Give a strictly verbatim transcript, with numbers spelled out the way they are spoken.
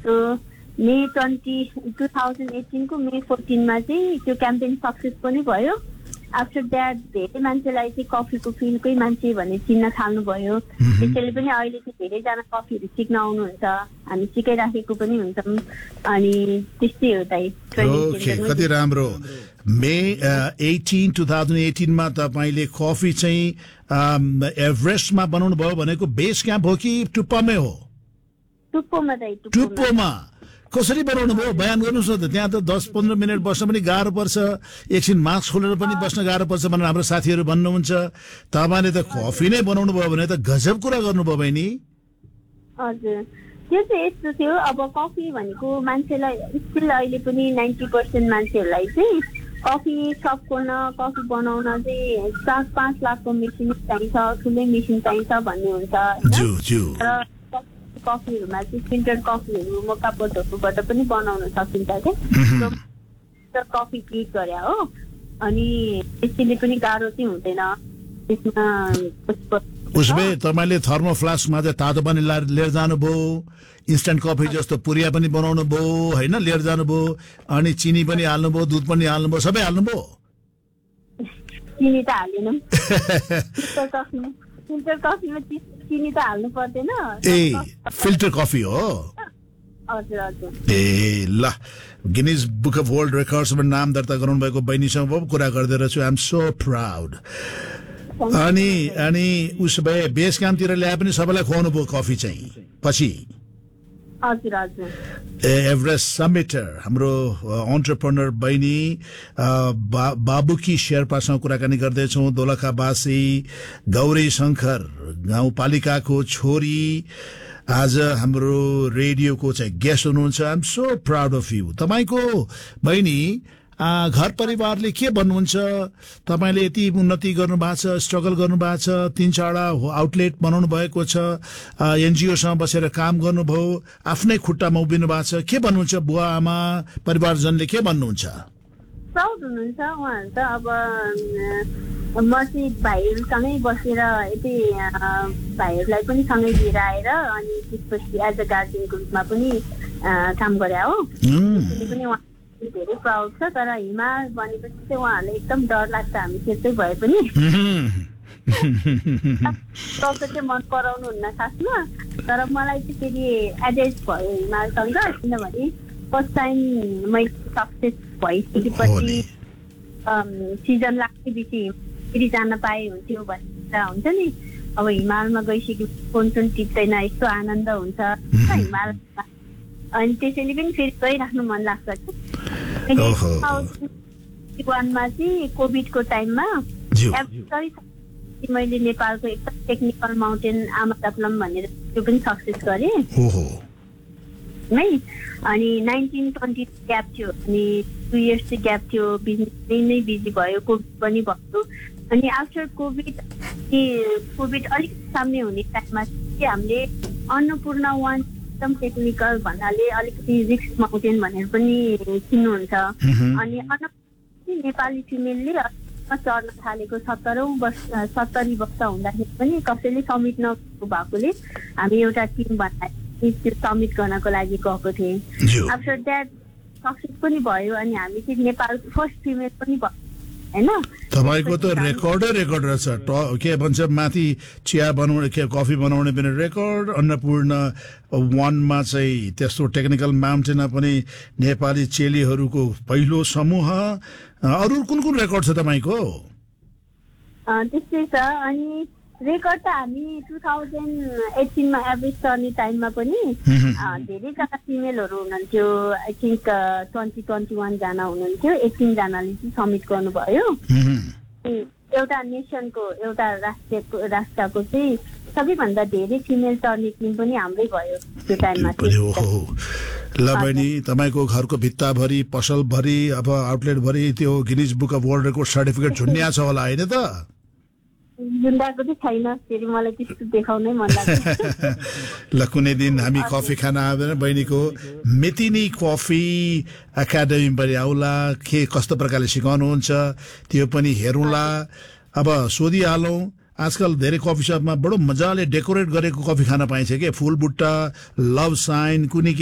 So मे twenty two thousand एटिनको मे फोर्टिनमा चाहिँ त्यो campaign success पनि भयो। आफ्टर द्याट धेरै मान्छेलाई चाहिँ कफीको फिल्डकै मान्छे भन्ने चिन्न थाल्नुभयो। त्यसैले पनि अहिले चाहिँ धेरैजना कफीहरू सिक्न आउनुहुन्छ, हामी सिकाइराखेको पनि हुन्छौँ। अनि त्यस्तै हो दाइ। कति राम्रो। मे एटिन टु थाउजन्ड एटिनमा तपाईँले कफी चाहिँ एभरेस्टमा बनाउनु भयो भनेको बेस क्याम्प हो कि टुप्पोमै हो? टुप्पोमा दाइ। टुप्पोमा कसरी बनाउनु भयो बयान गर्नुहोस् न त। त्यहाँ त दस पन्ध्र मिनट बस्न पनि गाह्रो पर्छ, एकछिन मास्क खोलेर पनि बस्न गाह्रो पर्छ भनेर हाम्रो साथीहरू भन्नुहुन्छ। तपाईँले त कफी नै बनाउनु भयो भने त गजब कुरा गर्नुभयो बहिनी। हजुर, त्यो चाहिँ यस्तो थियो। अब कफी भनेको मान्छेलाई स्टिल अहिले पनि नाइन्टी पर्सेन्ट मान्छेहरूलाई चाहिँ कफी सप खोल्न, कफी बनाउन चाहिँ चार पाँच लाखको मेसिन चाहिन्छ, ठुलै मेसिन चाहिन्छ भन्ने हुन्छ। कफीहरूमा चाहिँ फिल्टर कफीहरू मक्का पटहरूबाट पनि बनाउन सकिन्छ क्या, कफी पिक गरे हो। अनि त्यसैले पनि गाह्रो चाहिँ हुँदैन त्यसमा। उसले तपाईँले थर्मो फ्लास्कमा चाहिँ तातो पानी लिएर जानुभयो, इन्स्ट्यान्ट कफी जस्तो पुरिया पनि बनाउनु भयो होइन, लिएर जानुभयो। अनि चिनी पनि हाल्नुभयो, दुध पनि हाल्नुभयो, सबै हाल्नुभयो? चिनी त हालेनौँ। फिल्टर कफीमा चिनी त हाल्नु पर्दैन। ए फिल्टर कफी हो? हजुर हजुर। ए ल, गिनिज बुक अफ वर्ल्ड रेकर्ड्समा नाम दर्ता गराउनु भएको बहिनीसँग कुरा गर्दै रहेछु। आइ एम सो प्राउड। अनि अनि उसो भए बेस क्याम्पतिर ल्याए पनि सबैलाई खुवाउनु भयो कफी चाहिँ पछि? हजुर हजुर। एभरेस्ट समिटर हाम्रो अन्टरप्रेनर बहिनी बाबुकी शेर्पासँग कुराकानी गर्दैछौँ। दोलखावासी गौरी शङ्कर गाउँपालिकाको छोरी आज हाम्रो रेडियोको चाहिँ गेस्ट हुनुहुन्छ। आइ am so proud of you. तपाईँको बहिनी घर परिवारले के भन्नुहुन्छ? तपाईँले यति उन्नति गर्नु भएको छ, स्ट्रगल गर्नु भएको छ, तीन चारवटा आउटलेट बनाउनु भएको छ, एनजिओसँग बसेर काम गर्नुभयो, आफ्नै खुट्टामा उभिनु भएको छ, के भन्नुहुन्छ बुवा आमा परिवारजनले के भन्नुहुन्छ? प्राउड हुनुहुन्छ उहाँहरू त। अब म चाहिँ भाइहरूसँगै बसेर यति भाइहरूलाई पनि सँगै लिएर आएर अनि त्यसपछि एज अ गार्जियनको रूपमा पनि काम गरे हो। त्यसले पनि धेरै प्राउड छ। तर हिमाल भनेपछि चाहिँ उहाँहरूलाई एकदम डर लाग्छ, हामी त्यस्तै भए पनि। तपाईँ चाहिँ मन पराउनु हुन्न खासमा, तर मलाई चाहिँ फेरि एड्रेस भयो हिमालसँग। किनभने फर्स्ट टाइम मैले सक्सेस भइसकेपछि सिजन लाग्नेपछि फेरि जान पाए हुन्थ्यो भन्ने हुन्छ नि। अब हिमालमा गइसकेपछि फोन सुन टिप्दैन, यस्तो आनन्द हुन्छ हिमालमा। अनि त्यसैले पनि फेरि गइराख्नु मन लाग्छ कि। वानमा चाहिँ कोभिडको टाइममा मैले नेपालको एकदम टेक्निकल माउन्टेन आमाताप्लम भनेर त्यो पनि सक्सेस गरेँ है। अनि नाइन्टिन ट्वेन्टी ग्याप थियो, अनि टु इयर्स चाहिँ ग्याप थियो, बिजनेस नै बिजी भयो, कोभिड पनि भयो। अनि आफ्टर कोभिड कोभिड अलिक सामने हुने टाइममा चाहिँ हामीले अन्नपूर्ण वान एकदम टेक्निकल भन्नाले अलिकति रिस्क माउन्टेन भनेर पनि चिन्नुहुन्छ। अनि अन्नपूर्ण नेपाली फिमेलले चढ्न थालेको सत्तरौँ वर्ष सत्तरी वर्ष हुँदाखेरि पनि कसैले समिट नगरेको भएकोले हामी एउटा टिम बनाएर त्यो समिट गर्नको लागि गएको थिएँ। आफ्टर द्याट सक्सेस पनि भयो। अनि हामी चाहिँ नेपालको फर्स्ट फिमेल पनि भयो होइन। तपाईँको त रेकर्डै रेकर्ड रहेछ। के भन्छ माथि चिया बनाउने के कफी बनाउने पनि रेकर्ड, अन्नपूर्ण वानमा चाहिँ त्यस्तो टेक्निकल माउन्टेनमा पनि नेपाली चेलीहरूको पहिलो समूह। अरू कुन कुन रेकर्ड छ तपाईँको? त्यस्तै छ। अनि रेकर्ड त हामी टु थाउजन्ड एटिनमा एभरेज चढ्ने टाइममा पनि धेरैजना फिमेलहरू हुनुहुन्थ्यो। I think twenty twenty one जना हुनुहुन्थ्यो, एटिनजनाले चाहिँ समिट गर्नुभयो। एउटा नेसनको एउटा राष्ट्रको राष्ट्रको चाहिँ सबैभन्दा धेरै फिमेल चढ्ने टिम पनि हाम्रै भयो त्यो टाइममा। ल बहिनी, तपाईँको घरको भित्ताभरि पसलभरि अब आउटलेटभरि त्यो Guinness book of world record certificate झुन्डिया छ होला होइन त? जुन्दाको चाहिँ छैन, फेरि मलाई त्यस्तो देखाउनै मन लाग्छ। ल कुनै दिन हामी कफी खान आउँदैन, बहिनीको मेतिनी कफी एकाडेमी पनि आउला, के कस्तो प्रकारले सिकाउनुहुन्छ त्यो पनि हेरौँला। अब सोधिहालौँ, आजकल धेरै कफी सपमा बडो मजाले डेकोरेट गरेको कफी खान पाइन्छ के, फुल बुट्टा, लभ साइन, कुनै